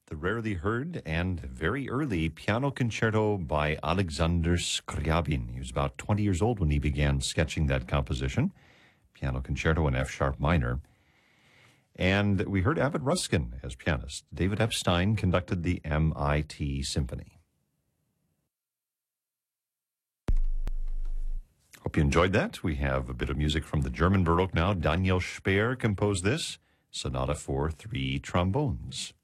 The rarely heard and very early piano concerto by Alexander Scriabin. He was about 20 years old when he began sketching that composition, piano concerto in F sharp minor. And we heard Abbott Ruskin as pianist. David Epstein conducted the MIT Symphony. Hope you enjoyed that. We have a bit of music from the German Baroque now. Daniel Speer composed this, Sonata for 3 trombones.